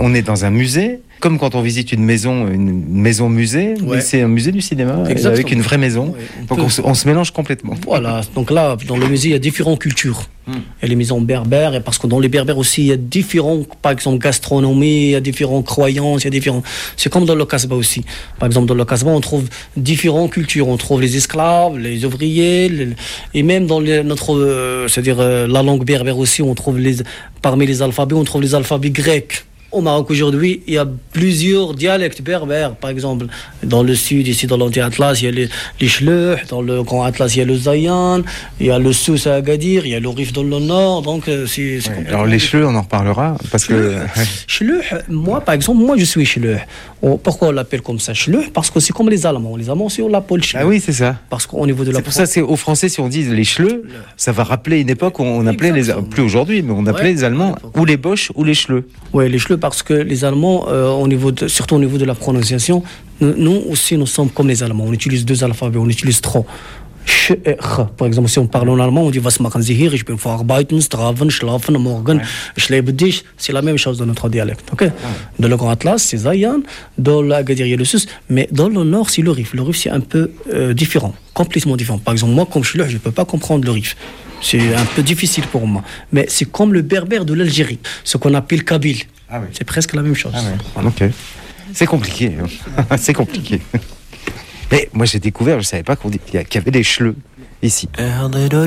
on est dans un musée, comme quand on visite une maison musée, mais c'est un musée du cinéma, avec une vraie maison. Donc on se mélange complètement. Voilà, donc là, dans le musée, il y a différentes cultures. Il y a les maisons berbères, et parce que dans les berbères aussi, il y a différentes, par exemple, gastronomie, il y a différentes croyances, c'est comme dans le Casbah aussi. Par exemple, dans le Casbah, on trouve différentes cultures. On trouve les esclaves, les ouvriers, et même dans c'est-à-dire la langue berbère aussi, on trouve parmi les alphabets, on trouve les alphabets grecs. Au Maroc aujourd'hui, il y a plusieurs dialectes berbères. Par exemple, dans le sud, ici dans l'Anti-Atlas, il y a les Chleuh. Dans le Grand Atlas, il y a le Zayan. Il y a le Souss à Agadir. Il y a le Rif dans le nord. Donc, c'est alors, les Chleuh, on en reparlera. Parce que... Chleuh, moi, par exemple, je suis Chleuh. Pourquoi on l'appelle comme ça, Chleuh? Parce que c'est comme les Allemands. Les Allemands, on l'appelle Chleuh. Ah oui, c'est ça. Parce qu'au niveau de la... C'est pour ça, aux Français, si on dit les Chleuh, ça va rappeler une époque où on appelait plus aujourd'hui, mais on appelait les Allemands ou les Boches ou les Chleuh. Oui, les Chleuh, parce que les Allemands, surtout au niveau de la prononciation, nous aussi, nous sommes comme les Allemands. On utilise 2 alphabets, on utilise 3. Ch et Ch. Par exemple, si on parle en allemand, on dit was machen Sie hier? Ich bin verarbeiten, strafen, schlafen, morgen, ich lebe dich. C'est la même chose dans notre dialecte. Okay? Dans le Grand Atlas, c'est Zayan. Dans l'Agadir, il y a le Sus. Mais dans le Nord, c'est le Rif. Le Rif, c'est un peu différent, complètement différent. Par exemple, moi, comme je suis là, je ne peux pas comprendre le Rif. C'est un peu difficile pour moi. Mais c'est comme le berbère de l'Algérie, ce qu'on appelle Kabyle. Ah oui. C'est presque la même chose. Ah oui. Voilà. Ok. C'est compliqué. C'est compliqué. Mais moi, j'ai découvert, je ne savais pas qu'il y avait des Chleuh ici.